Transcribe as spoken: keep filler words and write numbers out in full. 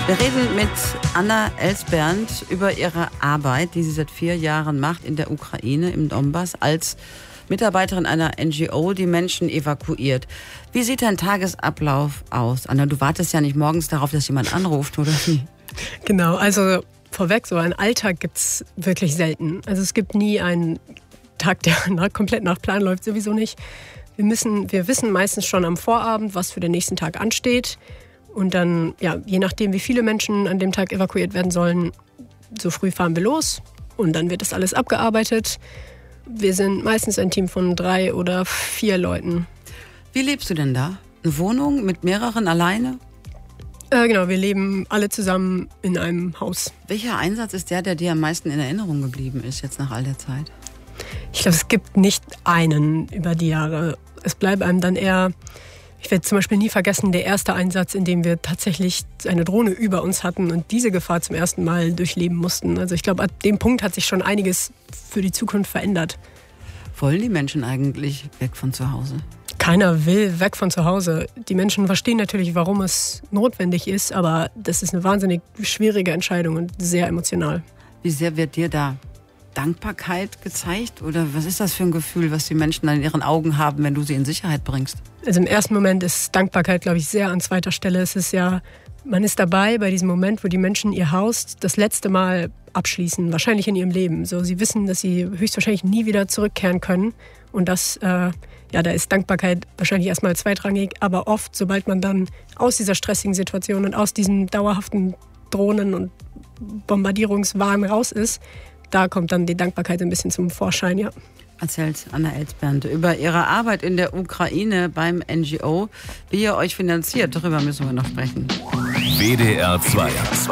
Wir reden mit Anna Elsbernd über ihre Arbeit, die sie seit vier Jahren macht in der Ukraine, im Donbass, als Mitarbeiterin einer N G O, die Menschen evakuiert. Wie sieht dein Tagesablauf aus? Anna, du wartest ja nicht morgens darauf, dass jemand anruft, oder wie? Genau, also vorweg, so einen Alltag gibt es wirklich selten. Also es gibt nie einen Tag, der nach, komplett nach Plan läuft, sowieso nicht. Wir müssen, wir wissen meistens schon am Vorabend, was für den nächsten Tag ansteht. Und dann, ja, je nachdem, wie viele Menschen an dem Tag evakuiert werden sollen, so früh fahren wir los und dann wird das alles abgearbeitet. Wir sind meistens ein Team von drei oder vier Leuten. Wie lebst du denn da? Eine Wohnung mit mehreren alleine? Äh, genau, wir leben alle zusammen in einem Haus. Welcher Einsatz ist der, der dir am meisten in Erinnerung geblieben ist, jetzt nach all der Zeit? Ich glaube, es gibt nicht einen über die Jahre. Es bleibt einem dann eher... Ich werde zum Beispiel nie vergessen, der erste Einsatz, in dem wir tatsächlich eine Drohne über uns hatten und diese Gefahr zum ersten Mal durchleben mussten. Also ich glaube, ab dem Punkt hat sich schon einiges für die Zukunft verändert. Wollen die Menschen eigentlich weg von zu Hause? Keiner will weg von zu Hause. Die Menschen verstehen natürlich, warum es notwendig ist, aber das ist eine wahnsinnig schwierige Entscheidung und sehr emotional. Wie sehr wird dir da Dankbarkeit gezeigt? Oder was ist das für ein Gefühl, was die Menschen an ihren Augen haben, wenn du sie in Sicherheit bringst? Also im ersten Moment ist Dankbarkeit, glaube ich, sehr an zweiter Stelle. Es ist ja, man ist dabei bei diesem Moment, wo die Menschen ihr Haus das letzte Mal abschließen, wahrscheinlich in ihrem Leben. So, sie wissen, dass sie höchstwahrscheinlich nie wieder zurückkehren können. Und das, äh, ja, da ist Dankbarkeit wahrscheinlich erstmal zweitrangig. Aber oft, sobald man dann aus dieser stressigen Situation und aus diesem dauerhaften Drohnen- und Bombardierungswahn raus ist, da kommt dann die Dankbarkeit ein bisschen zum Vorschein, ja. Erzählt Anna Elsbernd über ihre Arbeit in der Ukraine beim N G O. Wie ihr euch finanziert, darüber müssen wir noch sprechen. W D R zwei.